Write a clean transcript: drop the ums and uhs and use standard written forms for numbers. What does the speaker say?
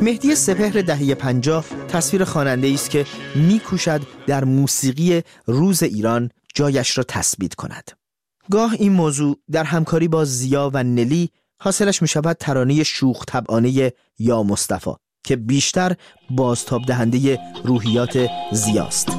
مهدی سپهر دهه 50 تصویر خواننده‌ای است که می‌کوشد در موسیقی روز ایران جایش را تثبیت کند. گاه این موضوع در همکاری با زیا و نلی حاصلش می‌شود ترانه شوخ طبعانه یا مصطفی که بیشتر بازتاب دهنده روحیات زیاست.